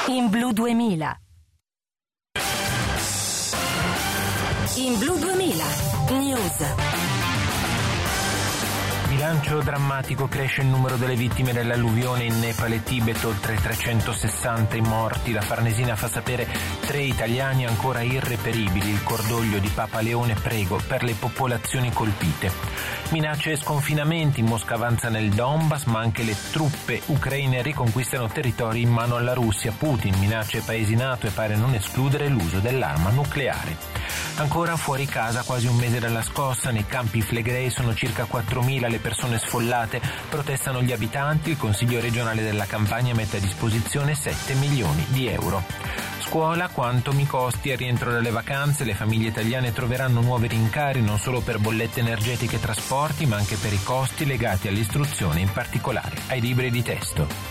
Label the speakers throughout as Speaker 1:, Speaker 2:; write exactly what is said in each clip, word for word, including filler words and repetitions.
Speaker 1: In Blu duemila. In Blu duemila News.
Speaker 2: Bilancio drammatico, cresce il numero delle vittime dell'alluvione in Nepal e Tibet, oltre trecentosessanta i morti. La Farnesina fa sapere tre italiani ancora irreperibili, il cordoglio di Papa Leone, prego per le popolazioni colpite. Minacce e sconfinamenti, Mosca avanza nel Donbass, ma anche le truppe ucraine riconquistano territori in mano alla Russia. Putin minaccia i paesi NATO e pare non escludere l'uso dell'arma nucleare. Ancora fuori casa, quasi un mese dalla scossa, nei campi Flegrei sono circa quattromila le persone sfollate, protestano gli abitanti, il Consiglio regionale della Campania mette a disposizione sette milioni di euro. Scuola, quanto mi costi al rientro dalle vacanze, le famiglie italiane troveranno nuovi rincari non solo per bollette energetiche e trasporti, ma anche per i costi legati all'istruzione, in particolare ai libri di testo.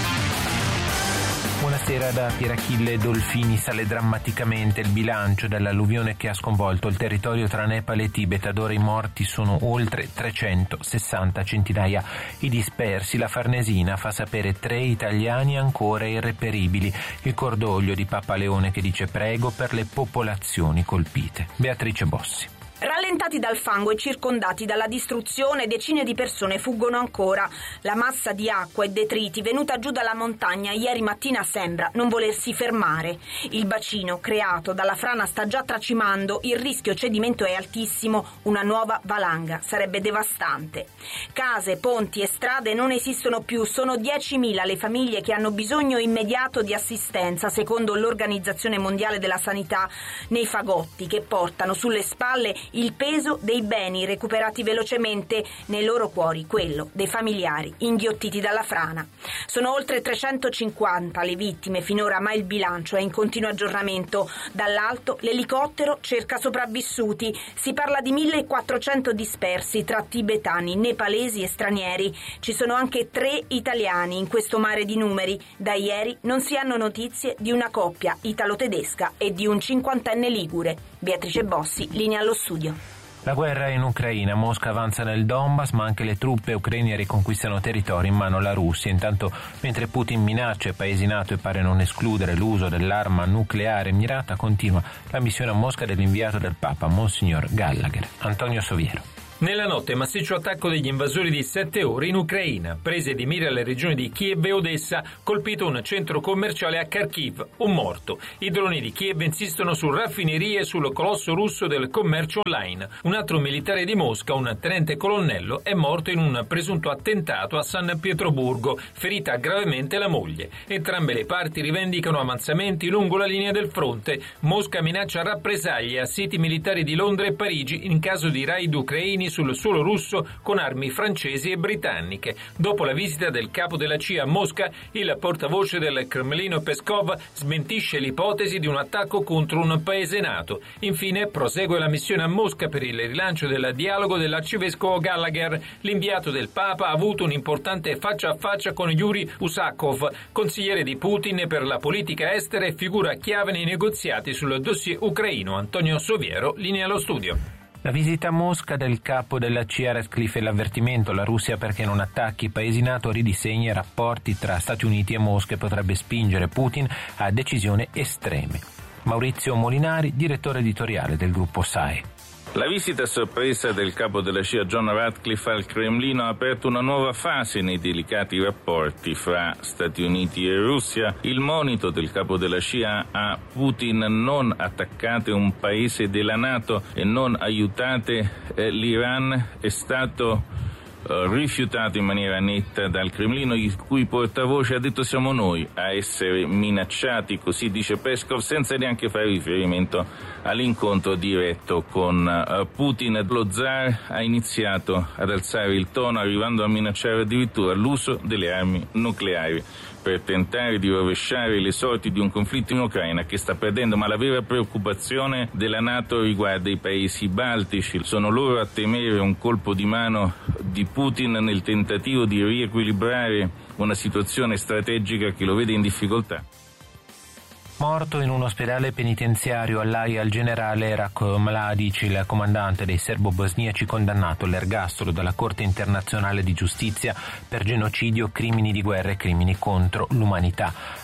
Speaker 2: Buonasera da Pierachille Dolfini. Sale drammaticamente il bilancio dell'alluvione che ha sconvolto il territorio tra Nepal e Tibet. Ad ora i morti sono oltre trecentosessanta, centinaia i dispersi. La Farnesina fa sapere tre italiani ancora irreperibili. Il cordoglio di Papa Leone che dice prego per le popolazioni colpite. Beatrice Bossi.
Speaker 3: Rallentati dal fango e circondati dalla distruzione, decine di persone fuggono ancora. La massa di acqua e detriti venuta giù dalla montagna ieri mattina sembra non volersi fermare. Il bacino creato dalla frana sta già tracimando, il rischio cedimento è altissimo, una nuova valanga sarebbe devastante. Case, ponti e strade non esistono più, sono diecimila le famiglie che hanno bisogno immediato di assistenza, secondo l'Organizzazione Mondiale della Sanità, nei fagotti che portano sulle spalle il peso dei beni recuperati velocemente, nei loro cuori quello dei familiari inghiottiti dalla frana. Sono oltre trecentocinquanta le vittime finora, ma il bilancio è in continuo aggiornamento. Dall'alto l'elicottero cerca sopravvissuti. Si parla di millequattrocento dispersi tra tibetani, nepalesi e stranieri. Ci sono anche tre italiani in questo mare di numeri. Da ieri non si hanno notizie di una coppia italo-tedesca e di un cinquantenne ligure. Beatrice Bossi, linea allo studio.
Speaker 2: La guerra è in Ucraina, Mosca avanza nel Donbass, ma anche le truppe ucraine riconquistano territori in mano alla Russia. Intanto, mentre Putin minaccia i paesi NATO e pare non escludere l'uso dell'arma nucleare mirata, continua la missione a Mosca dell'inviato del Papa, Monsignor Gallagher. Antonio Soviero.
Speaker 4: Nella notte massiccio attacco degli invasori di sette ore in Ucraina, prese di mira le regioni di Kiev e Odessa, colpito un centro commerciale a Kharkiv, un morto. I droni di Kiev insistono su raffinerie e sul colosso russo del commercio online. Un altro militare di Mosca, un tenente colonnello, è morto in un presunto attentato a San Pietroburgo, ferita gravemente la moglie. Entrambe le parti rivendicano avanzamenti lungo la linea del fronte. Mosca minaccia rappresaglie a siti militari di Londra e Parigi in caso di raid ucraini sul suolo russo con armi francesi e britanniche. Dopo la visita del capo della C I A a Mosca, il portavoce del Cremlino Peskov smentisce l'ipotesi di un attacco contro un paese NATO. Infine prosegue la missione a Mosca per il rilancio del dialogo dell'arcivescovo Gallagher. L'inviato del Papa ha avuto un importante faccia a faccia con Yuri Usakov, consigliere di Putin per la politica estera e figura chiave nei negoziati sul dossier ucraino. Antonio Soviero, linea allo studio.
Speaker 2: La visita a Mosca del capo della C I A Ratcliffe e l'avvertimento alla Russia perché non attacchi i paesi NATO ridisegna i rapporti tra Stati Uniti e Mosca e potrebbe spingere Putin a decisioni estreme. Maurizio Molinari, direttore editoriale del gruppo S A E.
Speaker 5: La visita a sorpresa del capo della C I A John Ratcliffe al Cremlino ha aperto una nuova fase nei delicati rapporti fra Stati Uniti e Russia. Il monito del capo della C I A a Putin: non attaccate un paese della NATO e non aiutate eh, l'Iran, è stato rifiutato in maniera netta dal Cremlino, il cui portavoce ha detto siamo noi a essere minacciati, così dice Peskov, senza neanche fare riferimento all'incontro diretto con uh, Putin. Lo zar ha iniziato ad alzare il tono, arrivando a minacciare addirittura l'uso delle armi nucleari per tentare di rovesciare le sorti di un conflitto in Ucraina che sta perdendo, ma la vera preoccupazione della NATO riguarda i paesi baltici. Sono loro a temere un colpo di mano di Putin nel tentativo di riequilibrare una situazione strategica che lo vede in difficoltà.
Speaker 2: Morto in un ospedale penitenziario all'Aia il generale Ratko Mladic, il comandante dei serbo-bosniaci condannato all'ergastolo dalla Corte internazionale di giustizia per genocidio, crimini di guerra e crimini contro l'umanità.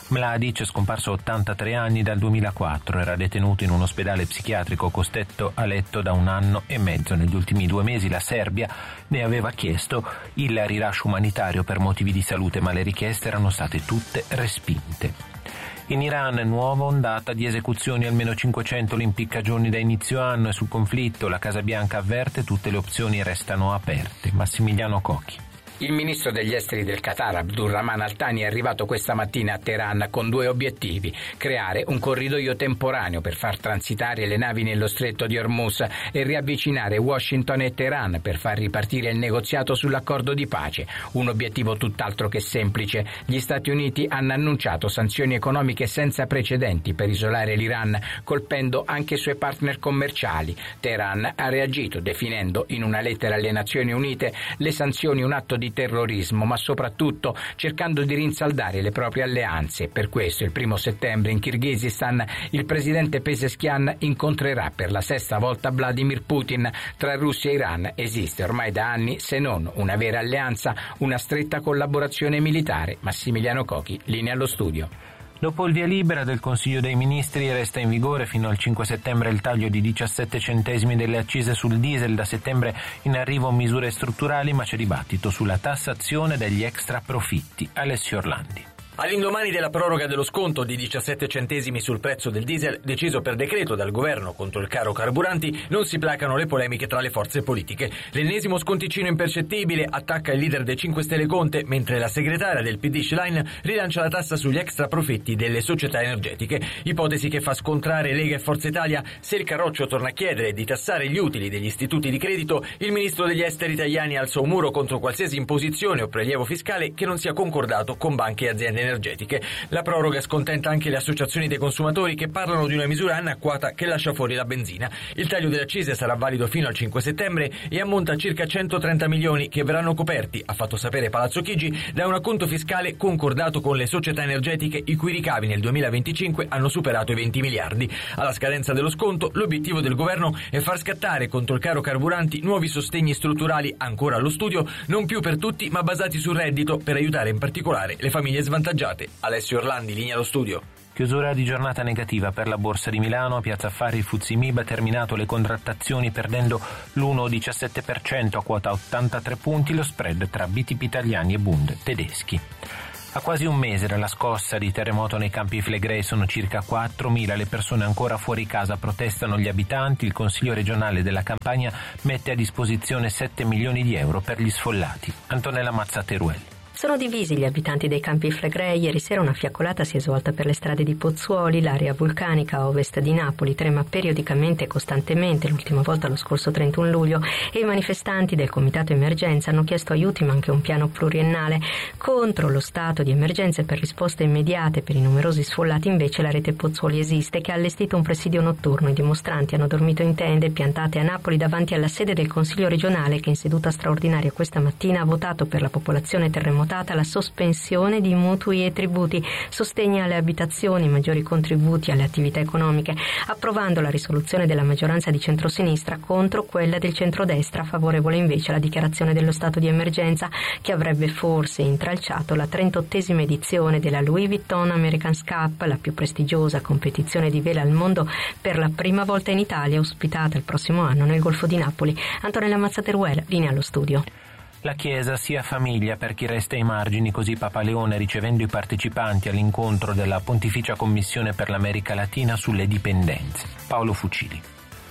Speaker 2: Mladic, scomparso a ottantatré anni dal duemilaquattro, era detenuto in un ospedale psichiatrico costretto a letto da un anno e mezzo. Negli ultimi due mesi la Serbia ne aveva chiesto il rilascio umanitario per motivi di salute, ma le richieste erano state tutte respinte. In Iran nuova ondata di esecuzioni, almeno cinquecento l'impiccagioni da inizio anno, e sul conflitto la Casa Bianca avverte tutte le opzioni restano aperte. Massimiliano Cocchi.
Speaker 6: Il ministro degli esteri del Qatar, Abdulrahman Al-Thani, è arrivato questa mattina a Teheran con due obiettivi: creare un corridoio temporaneo per far transitare le navi nello stretto di Hormuz e riavvicinare Washington e Teheran per far ripartire il negoziato sull'accordo di pace. Un obiettivo tutt'altro che semplice. Gli Stati Uniti hanno annunciato sanzioni economiche senza precedenti per isolare l'Iran, colpendo anche i suoi partner commerciali. Teheran ha reagito definendo in una lettera alle Nazioni Unite le sanzioni un atto di terrorismo, ma soprattutto cercando di rinsaldare le proprie alleanze. Per questo il primo settembre in Kirghizistan il presidente Pezeshkian incontrerà per la sesta volta Vladimir Putin. Tra Russia e Iran esiste ormai da anni, se non una vera alleanza, una stretta collaborazione militare. Massimiliano Cocchi, linea allo studio.
Speaker 2: Dopo il via libera del Consiglio dei Ministri resta in vigore fino al cinque settembre il taglio di diciassette centesimi delle accise sul diesel. Da settembre in arrivo misure strutturali, ma c'è dibattito sulla tassazione degli extra profitti. Alessio Orlandi.
Speaker 7: All'indomani della proroga dello sconto di diciassette centesimi sul prezzo del diesel, deciso per decreto dal governo contro il caro carburanti, non si placano le polemiche tra le forze politiche. L'ennesimo sconticino impercettibile attacca il leader dei cinque Stelle Conte, mentre la segretaria del P D Schlein rilancia la tassa sugli extra profitti delle società energetiche. Ipotesi che fa scontrare Lega e Forza Italia. Se il Carroccio torna a chiedere di tassare gli utili degli istituti di credito, il ministro degli esteri Tajani alza un muro contro qualsiasi imposizione o prelievo fiscale che non sia concordato con banche e aziende energetiche. La proroga scontenta anche le associazioni dei consumatori, che parlano di una misura anacquata che lascia fuori la benzina. Il taglio delle accise sarà valido fino al cinque settembre e ammonta a circa centotrenta milioni che verranno coperti, ha fatto sapere Palazzo Chigi, da un acconto fiscale concordato con le società energetiche i cui ricavi nel duemilaventicinque hanno superato i venti miliardi. Alla scadenza dello sconto, l'obiettivo del governo è far scattare contro il caro carburanti nuovi sostegni strutturali ancora allo studio, non più per tutti ma basati sul reddito, per aiutare in particolare le famiglie svantaggiate. Alessio Orlandi, linea allo studio.
Speaker 2: Chiusura di giornata negativa per la Borsa di Milano. A Piazza Affari il Fuzzi Mib ha terminato le contrattazioni perdendo l'uno virgola diciassette per cento a quota ottantatré punti, lo spread tra B T P italiani e Bund tedeschi. A quasi un mese dalla scossa di terremoto nei Campi Flegrei sono circa quattromila le persone ancora fuori casa, protestano gli abitanti. Il Consiglio regionale della Campania mette a disposizione sette milioni di euro per gli sfollati. Antonella Mazzateruel.
Speaker 8: Sono divisi gli abitanti dei Campi Flegrei. Ieri sera una fiaccolata si è svolta per le strade di Pozzuoli. L'area vulcanica a ovest di Napoli trema periodicamente e costantemente, l'ultima volta lo scorso trentuno luglio, e i manifestanti del Comitato Emergenza hanno chiesto aiuti ma anche un piano pluriennale. Contro lo stato di emergenza e per risposte immediate per i numerosi sfollati invece la rete Pozzuoli esiste, che ha allestito un presidio notturno. I dimostranti hanno dormito in tende piantate a Napoli davanti alla sede del Consiglio regionale, che in seduta straordinaria questa mattina ha votato per la popolazione terremotata la sospensione di mutui e tributi, sostegni alle abitazioni, maggiori contributi alle attività economiche, approvando la risoluzione della maggioranza di centrosinistra contro quella del centrodestra, favorevole invece alla dichiarazione dello stato di emergenza, che avrebbe forse intralciato la trentottesima edizione della Louis Vuitton America's Cup, la più prestigiosa competizione di vela al mondo, per la prima volta in Italia, ospitata il prossimo anno nel Golfo di Napoli. Antonella Mazzateruel, linea allo studio.
Speaker 2: La Chiesa sia famiglia per chi resta ai margini, così Papa Leone, ricevendo i partecipanti all'incontro della Pontificia Commissione per l'America Latina sulle dipendenze. Paolo Fucili.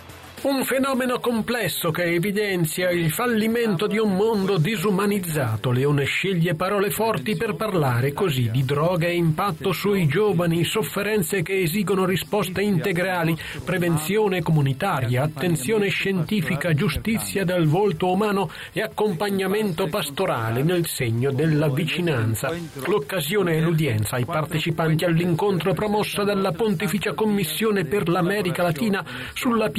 Speaker 9: Un fenomeno complesso che evidenzia il fallimento di un mondo disumanizzato. Leone sceglie parole forti per parlare così di droga e impatto sui giovani, sofferenze che esigono risposte integrali, prevenzione comunitaria, attenzione scientifica, giustizia del volto umano e accompagnamento pastorale nel segno della vicinanza. L'occasione e l'udienza ai partecipanti all'incontro promossa dalla Pontificia Commissione per l'America Latina sulla piaga del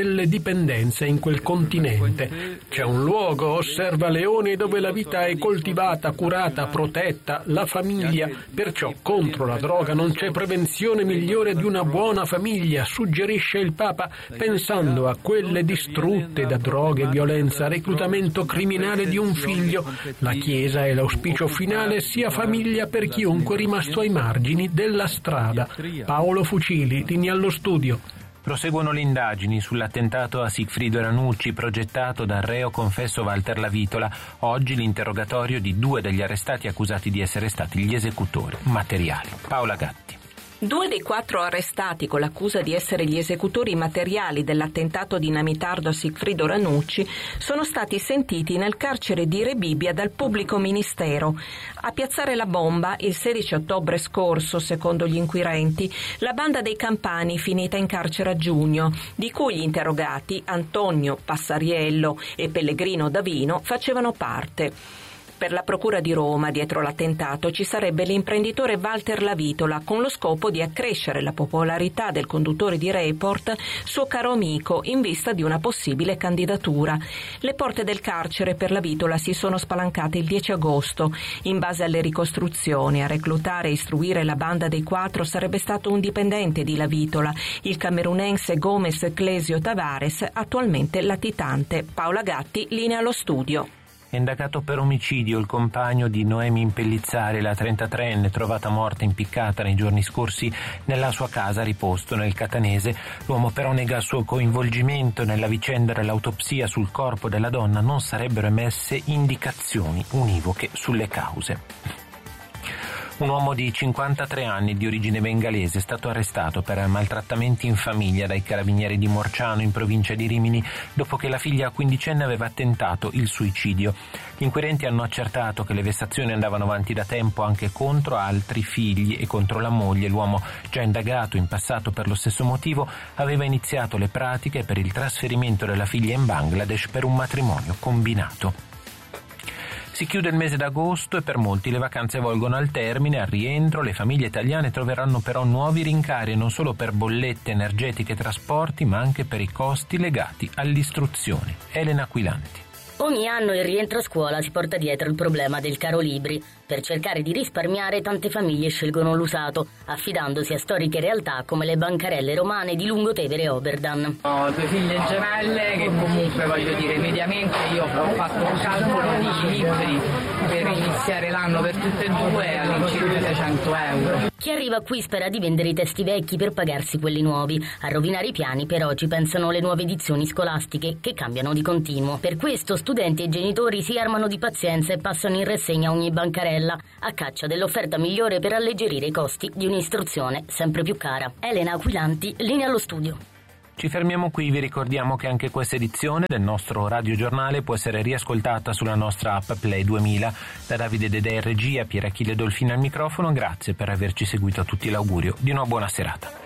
Speaker 9: delle dipendenze in quel continente. C'è un luogo, osserva Leone, dove la vita è coltivata, curata, protetta, la famiglia. Perciò contro la droga non c'è prevenzione migliore di una buona famiglia, suggerisce il Papa, pensando a quelle distrutte da droghe, violenza, reclutamento criminale di un figlio. La Chiesa è l'auspicio finale, sia famiglia per chiunque è rimasto ai margini della strada. Paolo Fucili, linea allo studio.
Speaker 2: Proseguono le indagini sull'attentato a Sigfrido Ranucci progettato dal reo confesso Walter Lavitola. Oggi l'interrogatorio di due degli arrestati accusati di essere stati gli esecutori materiali. Paola Gatti.
Speaker 10: Due dei quattro arrestati con l'accusa di essere gli esecutori materiali dell'attentato dinamitardo a Sigfrido Ranucci sono stati sentiti nel carcere di Rebibbia dal pubblico ministero. A piazzare la bomba il sedici ottobre scorso, secondo gli inquirenti, la banda dei Campani finita in carcere a giugno, di cui gli interrogati Antonio Passariello e Pellegrino Davino facevano parte. Per la Procura di Roma, dietro l'attentato, ci sarebbe l'imprenditore Walter Lavitola, con lo scopo di accrescere la popolarità del conduttore di Report, suo caro amico, in vista di una possibile candidatura. Le porte del carcere per Lavitola si sono spalancate il dieci agosto. In base alle ricostruzioni, a reclutare e istruire la banda dei quattro sarebbe stato un dipendente di Lavitola, il camerunense Gomez Clesio Tavares, attualmente latitante. Paola Gatti, linea allo studio.
Speaker 2: È indagato per omicidio il compagno di Noemi Impellizzari, la trentatreenne trovata morta impiccata nei giorni scorsi nella sua casa a Riposto, nel Catanese. L'uomo però nega il suo coinvolgimento nella vicenda dell'autopsia sul corpo della donna. Non sarebbero emesse indicazioni univoche sulle cause. Un uomo di cinquantatré anni di origine bengalese è stato arrestato per maltrattamenti in famiglia dai carabinieri di Morciano in provincia di Rimini dopo che la figlia quindicenne aveva tentato il suicidio. Gli inquirenti hanno accertato che le vessazioni andavano avanti da tempo anche contro altri figli e contro la moglie. L'uomo, già indagato in passato per lo stesso motivo, aveva iniziato le pratiche per il trasferimento della figlia in Bangladesh per un matrimonio combinato. Si chiude il mese d'agosto e per molti le vacanze volgono al termine. Al rientro le famiglie italiane troveranno però nuovi rincari, non solo per bollette energetiche e trasporti, ma anche per i costi legati all'istruzione. Elena Aquilanti.
Speaker 11: Ogni anno il rientro a scuola si porta dietro il problema del caro libri. Per cercare di risparmiare, tante famiglie scelgono l'usato, affidandosi a storiche realtà come le bancarelle romane di Lungotevere e Oberdan.
Speaker 12: Ho due figlie gemelle che comunque, voglio dire, mediamente io ho fatto un calcolo di libri per iniziare l'anno per tutte e due all'incirca seicento euro.
Speaker 11: Chi arriva qui spera di vendere i testi vecchi per pagarsi quelli nuovi. A rovinare i piani però ci pensano le nuove edizioni scolastiche che cambiano di continuo. Per questo studenti e genitori si armano di pazienza e passano in rassegna ogni bancarella a caccia dell'offerta migliore per alleggerire i costi di un'istruzione sempre più cara. Elena Aquilanti, linea allo studio.
Speaker 2: Ci fermiamo qui, vi ricordiamo che anche questa edizione del nostro radiogiornale può essere riascoltata sulla nostra app Play duemila. Da Davide Dedè in regia, Pier Achille Dolfini al microfono, grazie per averci seguito. A tutti l'augurio di una buona serata.